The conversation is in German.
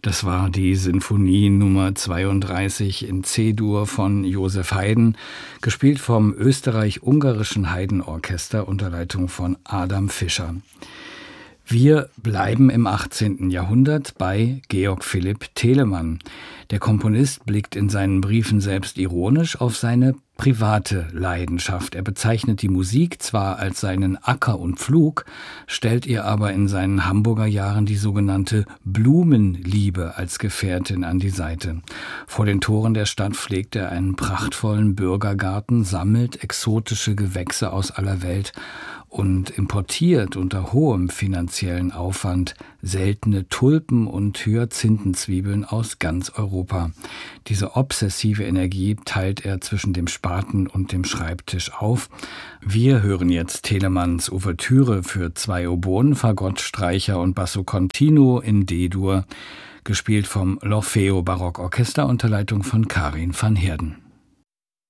Das war die Sinfonie Nummer 32 in C-Dur von Joseph Haydn, gespielt vom österreich-ungarischen Haydn-Orchester unter Leitung von Adam Fischer. Wir bleiben im 18. Jahrhundert bei Georg Philipp Telemann. Der Komponist blickt in seinen Briefen selbst ironisch auf seine private Leidenschaft. Er bezeichnet die Musik zwar als seinen Acker und Pflug, stellt ihr aber in seinen Hamburger Jahren die sogenannte Blumenliebe als Gefährtin an die Seite. Vor den Toren der Stadt pflegt er einen prachtvollen Bürgergarten, sammelt exotische Gewächse aus aller Welt und importiert unter hohem finanziellen Aufwand seltene Tulpen und Hyazinthenzwiebeln aus ganz Europa. Diese obsessive Energie teilt er zwischen dem Spaten und dem Schreibtisch auf. Wir hören jetzt Telemanns Ouvertüre für 2 Oboen, Fagott, Streicher und Basso Continuo in D-Dur, gespielt vom L'Orfeo Barockorchester unter Leitung von Karin van Heerden.